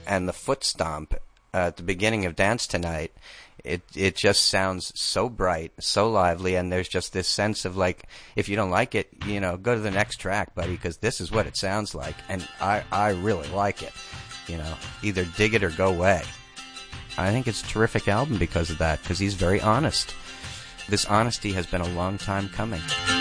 and the foot stomp at the beginning of Dance Tonight, it just sounds so bright, so lively, and there's just this sense of like, if you don't like it, go to the next track, buddy, because this is what it sounds like, and I really like it. Either dig it or go away. I think it's a terrific album because of that, because he's very honest. This honesty has been a long time coming.